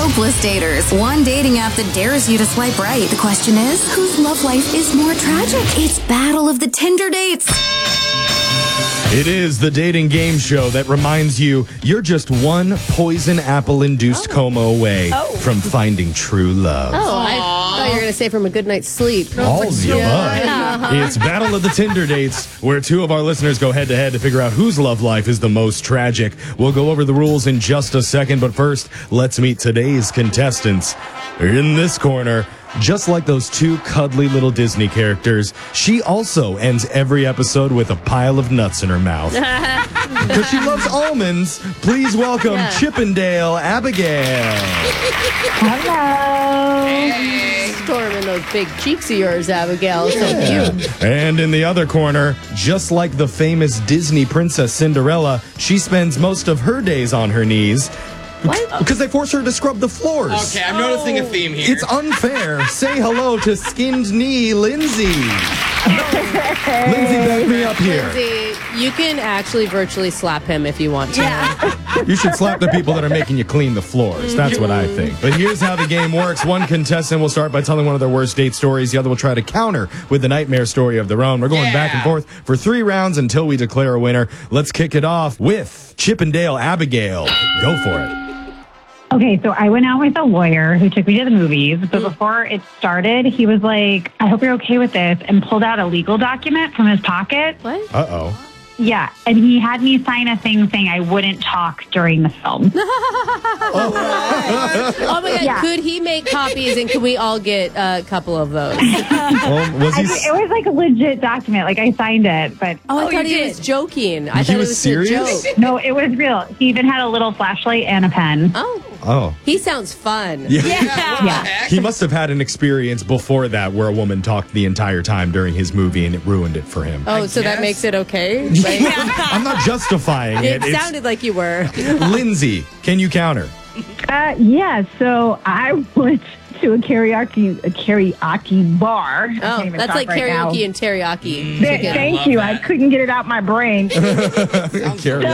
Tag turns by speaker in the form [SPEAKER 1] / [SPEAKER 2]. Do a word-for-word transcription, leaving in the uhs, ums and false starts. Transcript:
[SPEAKER 1] hopeless daters. One dating app that dares you to swipe right. The question is, whose love life is more tragic? It's Battle of the Tinder Dates.
[SPEAKER 2] It is the dating game show that reminds you you're just one poison apple-induced oh. coma away oh. from finding true love.
[SPEAKER 3] Oh, I thought you were going to say from a good night's sleep.
[SPEAKER 2] All of the above.
[SPEAKER 3] Yeah.
[SPEAKER 2] It's Battle of the Tinder Dates, where two of our listeners go head-to-head to figure out whose love life is the most tragic. We'll go over the rules in just a second, but first, let's meet today's contestants. In this corner, just like those two cuddly little Disney characters, she also ends every episode with a pile of nuts in her mouth. Because she loves almonds, please welcome yeah. Chippendale Abigail.
[SPEAKER 3] Hello. Hey. Storming those big cheeks of yours, Abigail.
[SPEAKER 2] Yeah. So cute. And in the other corner, just like the famous Disney princess Cinderella, she spends most of her days on her knees. What? Because they force her to scrub the floors.
[SPEAKER 4] Okay, I'm noticing a theme here.
[SPEAKER 2] It's unfair. Say hello to skinned knee Lindsay. Lindsay, back me up here.
[SPEAKER 3] Lindsay, you can actually virtually slap him if you want to.
[SPEAKER 2] Yeah. You should slap the people that are making you clean the floors. That's what I think. But here's how the game works. One contestant will start by telling one of their worst date stories. The other will try to counter with the nightmare story of their own. We're going yeah. back and forth for three rounds until we declare a winner. Let's kick it off with Chippendale Abigail. Go for it.
[SPEAKER 5] Okay, so I went out with a lawyer who took me to the movies, but before it started, he was like, I hope you're okay with this, and pulled out a legal document from his pocket.
[SPEAKER 3] What?
[SPEAKER 2] Uh-oh.
[SPEAKER 5] Yeah, and he had me sign a thing saying I wouldn't talk during the film.
[SPEAKER 3] oh. oh, my God. Yeah. Could he make copies, and could we all get a couple of those?
[SPEAKER 2] um, was he...
[SPEAKER 5] I, it was like a legit document. Like, I signed it, but...
[SPEAKER 3] Oh, I oh, thought he did. was joking. I
[SPEAKER 2] he
[SPEAKER 3] thought
[SPEAKER 2] was
[SPEAKER 3] it was
[SPEAKER 2] serious?
[SPEAKER 3] a joke.
[SPEAKER 5] No, it was real. He even had a little flashlight and a pen.
[SPEAKER 3] Oh.
[SPEAKER 2] Oh.
[SPEAKER 3] He sounds fun.
[SPEAKER 2] Yeah.
[SPEAKER 3] Yeah.
[SPEAKER 5] yeah.
[SPEAKER 2] He must have had an experience before that where a woman talked the entire time during his movie and it ruined it for him.
[SPEAKER 3] Oh,
[SPEAKER 4] I
[SPEAKER 3] so
[SPEAKER 4] guess.
[SPEAKER 3] that makes it okay? Like,
[SPEAKER 2] I'm not justifying it.
[SPEAKER 3] It sounded like you were.
[SPEAKER 2] Lindsay, can you counter?
[SPEAKER 6] Uh, yeah, so I went to a karaoke a karaoke bar.
[SPEAKER 3] Oh, that's like
[SPEAKER 6] right
[SPEAKER 3] karaoke
[SPEAKER 6] now.
[SPEAKER 3] and teriyaki.
[SPEAKER 6] Mm, Th- thank you. That. I couldn't get it out my brain.
[SPEAKER 2] Karaoke.